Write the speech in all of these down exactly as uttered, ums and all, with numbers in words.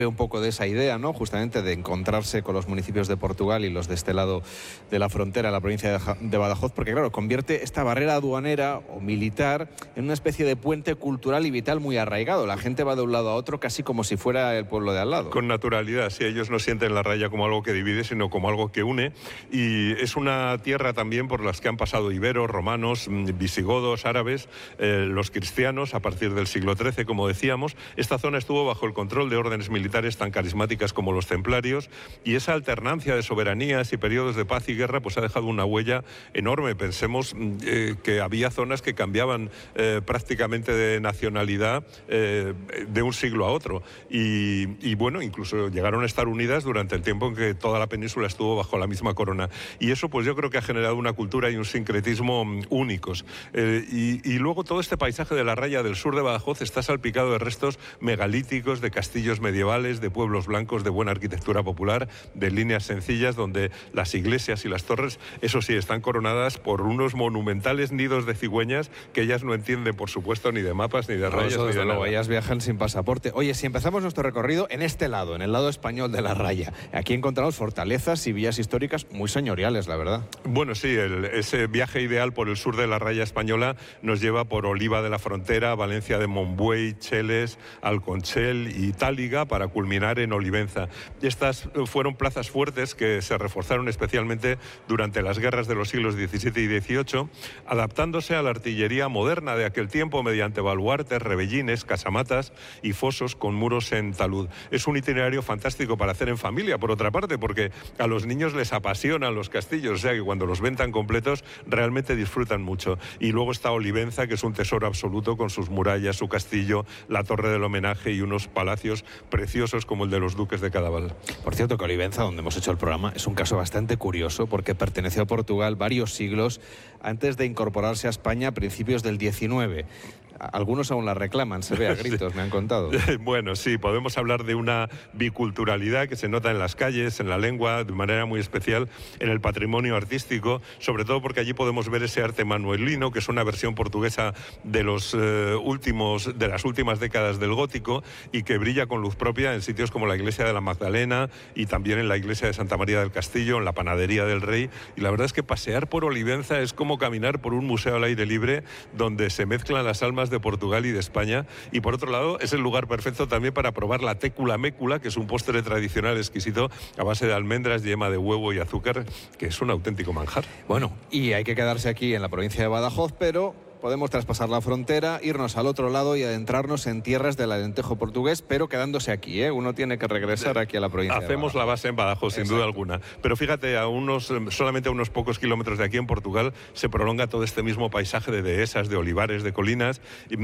un poco de esa idea, ¿no? Justamente de encontrarse con los municipios de Portugal y los de este lado de la frontera, la provincia de Badajoz, porque claro, convierte esta barrera aduanera o militar en una especie de puente cultural y vital muy arraigado. La gente va de un lado a otro casi como si fuera el pueblo de al lado. Con naturalidad, sí, ellos no sienten la raya como algo que divide, sino como algo que une, y es una tierra también por las que han pasado iberos, romanos, visigodos, árabes, eh, los cristianos a partir del siglo trece, como decíamos. Esta zona estuvo bajo el control de órdenes militares tan carismáticas como los templarios, y esa alternancia de soberanías y periodos de paz y guerra pues ha dejado una huella enorme. Pensemos eh, que había zonas que cambiaban eh, prácticamente de nacionalidad eh, de un siglo a otro, y, y bueno, incluso llegaron a estar unidas durante el tiempo en que toda la península estuvo bajo la misma corona, y eso pues yo creo que ha generado una cultura y un sincretismo únicos. Eh, y, y luego todo este paisaje de la raya del sur de Badajoz está salpicado de restos megalíticos, de castillos medievales, de pueblos blancos de buena arquitectura popular, de líneas sencillas donde las iglesias y las torres, eso sí, están coronadas por unos monumentales nidos de cigüeñas que ellas no entienden, por supuesto, ni de mapas, ni de no, rayas, eso, ni de luego, nada. ellas viajan sin pasaporte. Oye, si empezamos nuestro recorrido en este lado, en el lado español de la raya, aquí encontramos fortalezas y villas históricas muy señoriales, la verdad. Bueno, sí, el, ese viaje ideal por el sur de la raya española nos lleva por Oliva de la Frontera, Valencia de Monbuey, Cheles, Alconchel y Táliga, para culminar en Olivenza. Estas fueron plazas fuertes que se reforzaron especialmente durante las guerras de los siglos diecisiete y dieciocho, adaptándose a la artillería moderna de aquel tiempo mediante baluartes, rebellines, casamatas y fosos con muros en talud. Es un itinerario fantástico para hacer en familia, por otra parte, porque a los niños les apasionan los castillos, o sea que cuando los ven tan completos realmente disfrutan mucho. Y luego está Olivenza, que es un tesoro absoluto con sus murallas, su castillo, la torre del homenaje y unos palacios preciosos como el de los duques de Cadaval. Por cierto, que Olivenza, donde hemos hecho el programa, es un caso bastante curioso porque perteneció a Portugal varios siglos antes de incorporarse a España a principios del diecinueve. Algunos aún la reclaman, se ve a gritos, sí. Me han contado. Bueno, sí, podemos hablar de una biculturalidad que se nota en las calles, en la lengua, de manera muy especial, en el patrimonio artístico, sobre todo porque allí podemos ver ese arte manuelino, que es una versión portuguesa de, los, eh, últimos, de las últimas décadas del gótico, y que brilla con luz propia en sitios como la iglesia de la Magdalena y también en la iglesia de Santa María del Castillo, en la panadería del Rey. Y la verdad es que pasear por Olivenza es como caminar por un museo al aire libre donde se mezclan las almas de Portugal y de España, y por otro lado es el lugar perfecto también para probar la técula mécula, que es un postre tradicional exquisito a base de almendras, yema de huevo y azúcar, que es un auténtico manjar. Bueno, y hay que quedarse aquí en la provincia de Badajoz, pero podemos traspasar la frontera, irnos al otro lado y adentrarnos en tierras del Alentejo portugués, pero quedándose aquí, ¿eh? Uno tiene que regresar aquí a la provincia. Hacemos la base en Badajoz, sin duda alguna. Pero fíjate, a unos, solamente a unos pocos kilómetros de aquí en Portugal se prolonga todo este mismo paisaje de dehesas, de olivares, de colinas,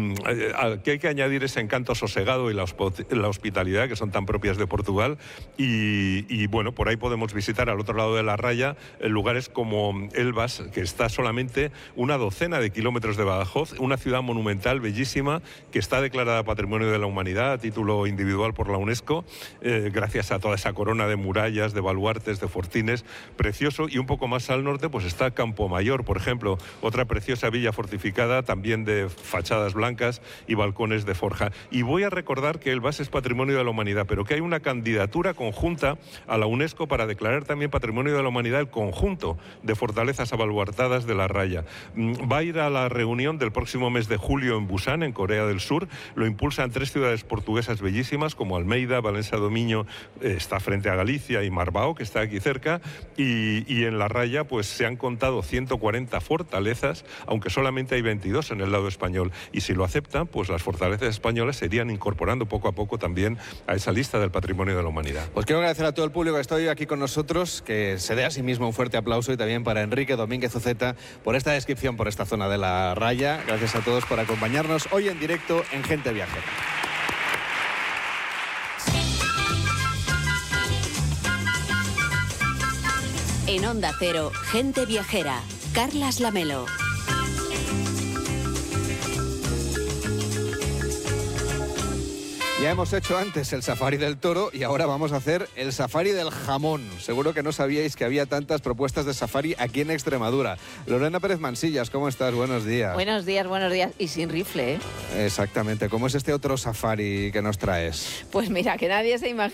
al que hay que añadir ese encanto sosegado y la, la hospitalidad que son tan propias de Portugal. Y, y bueno, por ahí podemos visitar al otro lado de la raya lugares como Elvas, que está solamente una docena de kilómetros de Badajoz, una ciudad monumental, bellísima, que está declarada Patrimonio de la Humanidad a título individual por la UNESCO, eh, gracias a toda esa corona de murallas, de baluartes, de fortines, precioso. Y un poco más al norte pues está Campomayor, por ejemplo, otra preciosa villa fortificada, también de fachadas blancas y balcones de forja. Y voy a recordar que Elvas es Patrimonio de la Humanidad, pero que hay una candidatura conjunta a la UNESCO para declarar también Patrimonio de la Humanidad el conjunto de fortalezas abaluartadas de la raya. Va a ir a la reunión del próximo mes de julio en Busan, en Corea del Sur. Lo impulsan tres ciudades portuguesas bellísimas como Almeida, Valencia do Miño, eh, está frente a Galicia, y Marbao, que está aquí cerca, y, y en la raya pues se han contado ciento cuarenta fortalezas, aunque solamente hay veintidós en el lado español, y si lo aceptan, pues las fortalezas españolas se irían incorporando poco a poco también a esa lista del Patrimonio de la Humanidad. Pues quiero agradecer a todo el público que está hoy aquí con nosotros, que se dé a sí mismo un fuerte aplauso, y también para Enrique Domínguez Uceta por esta descripción, por esta zona de la raya. Gracias a todos por acompañarnos hoy en directo en Gente Viajera. En Onda Cero, Gente Viajera, Carlas Lamelo. Ya hemos hecho antes el safari del toro y ahora vamos a hacer el safari del jamón. Seguro que no sabíais que había tantas propuestas de safari aquí en Extremadura. Lorena Pérez Mansillas, ¿cómo estás? Buenos días. Buenos días, buenos días. Y sin rifle, ¿eh? Exactamente. ¿Cómo es este otro safari que nos traes? Pues mira, que nadie se imagina